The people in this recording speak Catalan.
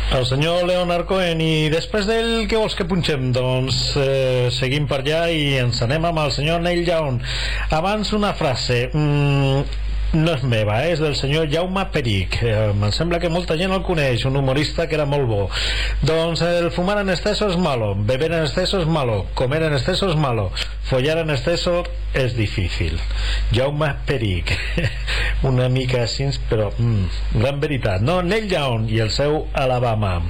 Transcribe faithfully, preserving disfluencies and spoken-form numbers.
El senyor Leonard Cohen. I després del que vols que punxem? Doncs eh, seguim per allà i ens anem amb el senyor Neil Young. Abans una frase mm, no és meva, eh? És del senyor Jaume Perich. eh, em sembla que molta gent el coneix, un humorista que era molt bo. Doncs el fumar en exceso és malo, beber en exceso és malo, comer en exceso és malo, follar en exceso és difícil. Jaume Perich. Una mica així, però mm, gran veritat, no? Neil Young i el seu Alabama.